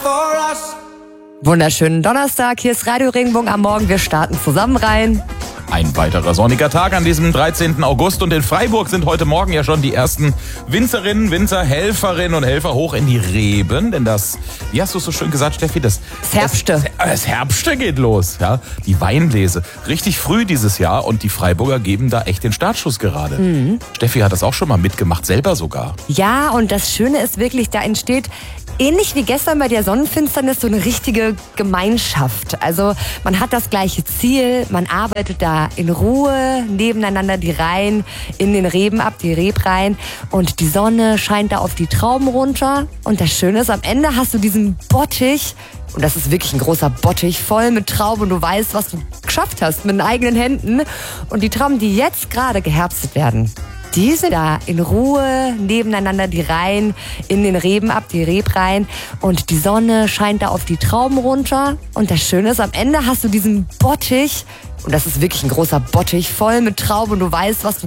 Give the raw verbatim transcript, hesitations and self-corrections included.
Wunderschönen Donnerstag, hier ist Radio Regenbogen am Morgen. Wir starten zusammen rein. Ein weiterer sonniger Tag an diesem dreizehnten August und in Freiburg sind heute Morgen ja schon die ersten Winzerinnen, Winzer, Helferinnen und Helfer hoch in die Reben, denn das, wie hast du es so schön gesagt, Steffi, das, Das Herbste. Das, das Herbste geht los, ja, die Weinlese, richtig früh dieses Jahr und die Freiburger geben da echt den Startschuss gerade. Mhm. Steffi hat das auch schon mal mitgemacht, selber sogar. Ja, und das Schöne ist wirklich, da entsteht ähnlich wie gestern bei der Sonnenfinsternis so eine richtige Gemeinschaft. Also man hat das gleiche Ziel, man arbeitet da in Ruhe nebeneinander die Reihen in den Reben ab, die Rebreihen, und die Sonne scheint da auf die Trauben runter. Und das Schöne ist, am Ende hast du diesen Bottich, und das ist wirklich ein großer Bottich, voll mit Trauben, und du weißt, was du geschafft hast mit den eigenen Händen. Und die Trauben, die jetzt gerade geherbstet werden, die sind da in Ruhe nebeneinander die Reihen in den Reben ab, die Rebreihen, und die Sonne scheint da auf die Trauben runter. Und das Schöne ist, am Ende hast du diesen Bottich, und das ist wirklich ein großer Bottich, voll mit Trauben, und du weißt, was du